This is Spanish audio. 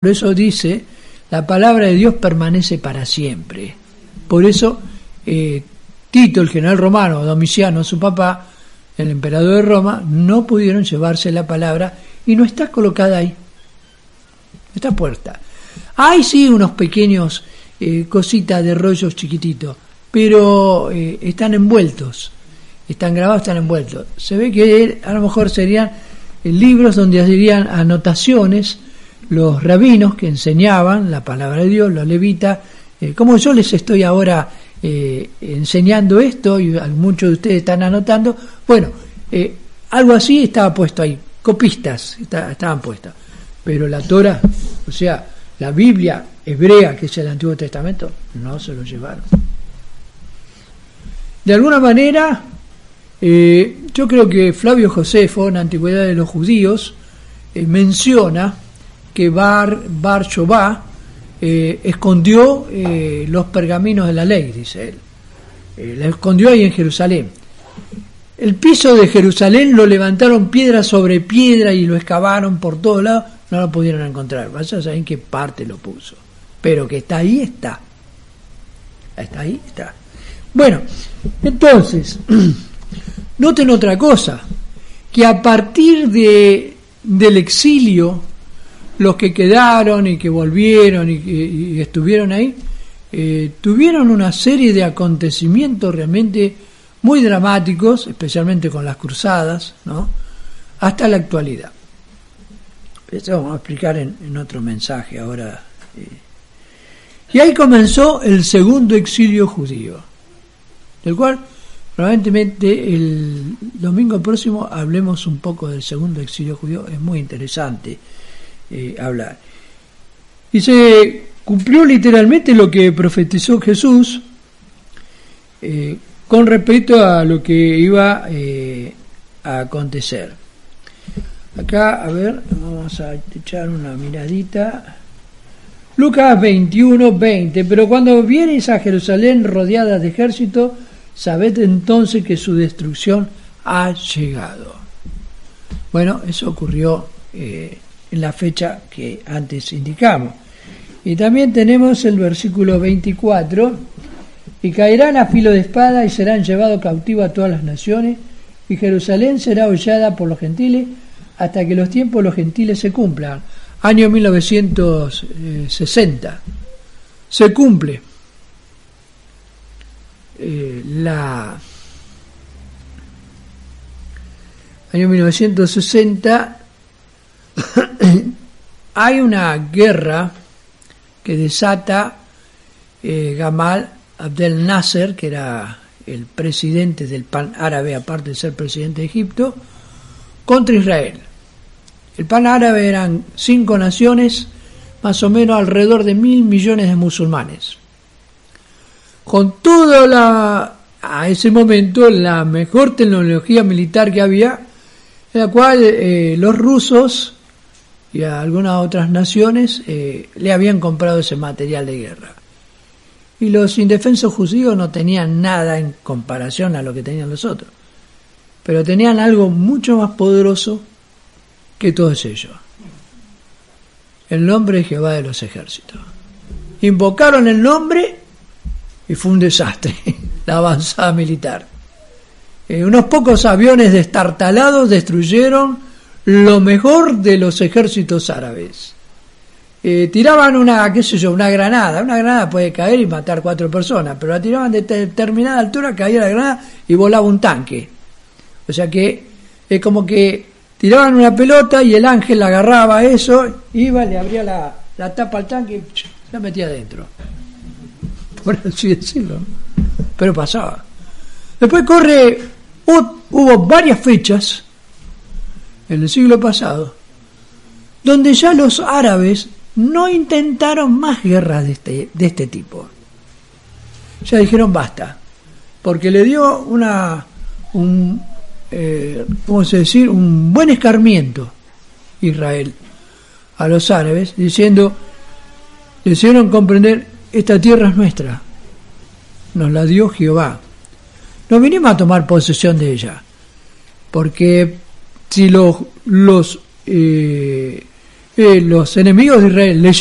Por eso dice, la palabra de Dios permanece para siempre. Por eso Tito, el general romano, Domiciano, su papá, el emperador de Roma, no pudieron llevarse la palabra y no está colocada ahí. Está puesta. Hay sí unos pequeños cositas de rollos chiquititos, pero están envueltos, están grabados, están envueltos. Se ve que a lo mejor serían libros donde serían anotaciones los rabinos que enseñaban la palabra de Dios, los levitas, como yo les estoy ahora enseñando esto y muchos de ustedes están anotando, bueno, algo así estaba puesto ahí, copistas estaban puestas, pero la Torah, o sea, la Biblia hebrea, que es el Antiguo Testamento, no se lo llevaron. De alguna manera, yo creo que Flavio Josefo, en la Antigüedad de los Judíos, menciona que Bar Jobá escondió los pergaminos de la ley, dice él. La escondió ahí en Jerusalén. El piso de Jerusalén lo levantaron piedra sobre piedra y lo excavaron por todos lados, no lo pudieron encontrar. Vaya a saber en qué parte lo puso. Pero que está ahí, está. Está ahí, está. Bueno, entonces, noten otra cosa, que a partir del exilio, los que quedaron y que volvieron y estuvieron ahí, tuvieron una serie de acontecimientos realmente muy dramáticos, especialmente con las cruzadas, ¿no?, hasta la actualidad. Esto vamos a explicar en otro mensaje ahora. Y ahí comenzó el segundo exilio judío, del cual probablemente el domingo próximo hablemos un poco del segundo exilio judío. Es muy interesante hablar. Y se cumplió literalmente lo que profetizó Jesús con respecto a lo que iba a acontecer. Acá, a ver, vamos a echar una miradita. Lucas 21:20. Pero cuando viereis a Jerusalén rodeada de ejército, sabed entonces que su destrucción ha llegado. Bueno, eso ocurrió en la fecha que antes indicamos. Y también tenemos el versículo 24, y caerán a filo de espada y serán llevados cautivos a todas las naciones, y Jerusalén será hollada por los gentiles hasta que los tiempos de los gentiles se cumplan. Año 1960. Se cumple año 1960. Hay una guerra que desata Gamal Abdel Nasser, que era el presidente del PAN árabe, aparte de ser presidente de Egipto, contra Israel. El PAN árabe eran 5 naciones, más o menos alrededor de 1.000 millones de musulmanes, con toda a ese momento la mejor tecnología militar que había, en la cual los rusos y a algunas otras naciones le habían comprado ese material de guerra. Y los indefensos judíos no tenían nada en comparación a lo que tenían los otros, pero tenían algo mucho más poderoso que todos ellos: el nombre de Jehová de los ejércitos. Invocaron el nombre y fue un desastre la avanzada militar. Unos pocos aviones destartalados destruyeron lo mejor de los ejércitos árabes. Tiraban una granada. Una granada puede caer y matar 4 personas, pero la tiraban de determinada altura, caía la granada y volaba un tanque. O sea que es como que tiraban una pelota y el ángel la agarraba eso, iba, le abría la tapa al tanque y la metía adentro, por así decirlo. Pero pasaba. Después hubo varias fechas en el siglo pasado donde ya los árabes no intentaron más guerras de este tipo. Ya dijeron basta, porque le dio un buen escarmiento Israel a los árabes, diciendo, le hicieron comprender: esta tierra es nuestra, nos la dio Jehová, no vinimos a tomar posesión de ella, porque si los los enemigos de Israel